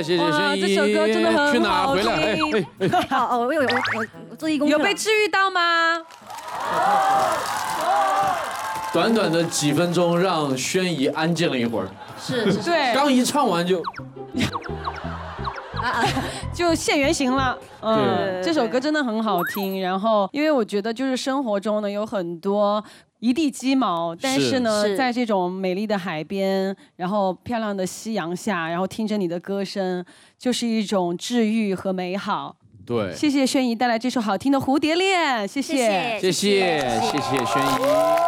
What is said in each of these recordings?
谢谢轩怡。 这首歌真的很去哪好回来？ 听。 我做义工。 有被治愈到吗？ 短短的几分钟，让轩怡安静了一会儿。 是， 对， 刚一唱完就。 就现原形了。这首歌真的很好听。然后，因为我觉得就是生活中呢有很多一地鸡毛，但是呢，在这种美丽的海边，然后漂亮的夕阳下，然后听着你的歌声，就是一种治愈和美好。 对， 谢谢轩怡带来这首好听的《蝴蝶恋》，谢谢， 谢谢轩怡。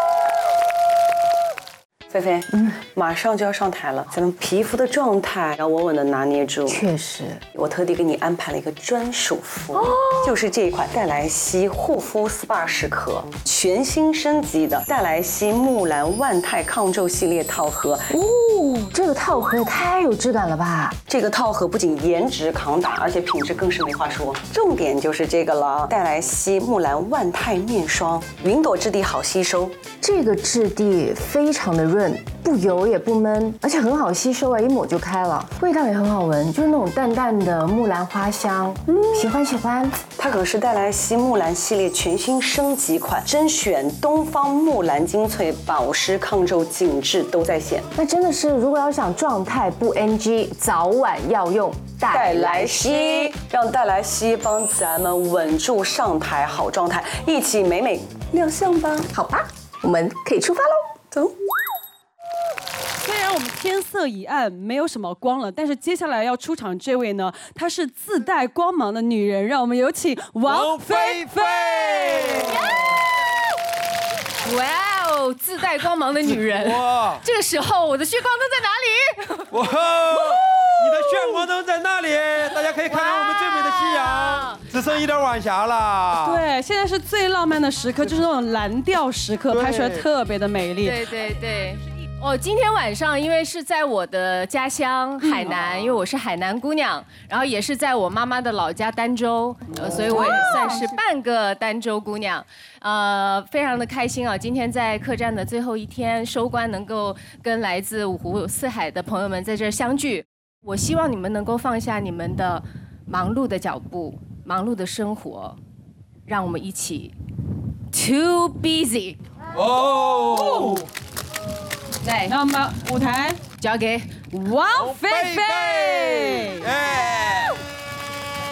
菲菲，马上就要上台了，咱们皮肤的状态要稳稳的拿捏住。 确实， 我特地给你安排了一个专属服务，就是这一款黛莱西护肤 SPA 时刻，全新升级的黛莱西木兰万肽抗皱系列套盒。 这个套盒也太有质感了吧！ 这个套盒不仅颜值扛打，而且品质更是没话说。重点就是这个了，黛莱西木兰万肽面霜，云朵质地好吸收， 这个质地非常的润，不油也不闷，而且很好吸收啊，一抹就开了。味道也很好闻，就是那种淡淡的木兰花香。喜欢。 它可是黛莱西木兰系列全新升级款，甄选东方木兰精粹，保湿抗皱紧致都在线。 那真的是，如果要想状态不 NG， 早晚要用黛莱西，让黛莱西帮咱们稳住上台好状态，一起美美亮相吧。 好吧，我们可以出发喽，走。 虽然我们天色已暗，没有什么光了，但是接下来要出场这位呢，她是自带光芒的女人，让我们有请王菲菲。 哇哦，自带光芒的女人！哇，这个时候我的炫光灯在哪里？ 哇，你的炫光灯在那里，大家可以看看我们最美的夕阳，只剩一点晚霞了。 对，现在是最浪漫的时刻，就是那种蓝调时刻，拍出来特别的美丽。 对。今天晚上因为是在我的家乡海南，因为我是海南姑娘，然后也是在我妈妈的老家儋州，所以我也算是半个儋州姑娘，非常的开心啊！今天在客栈的最后一天收官，能够跟来自五湖四海的朋友们在这儿相聚，我希望你们能够放下你们的忙碌的脚步、忙碌的生活，让我们一起 too busy。来， 那么舞台交给王菲菲。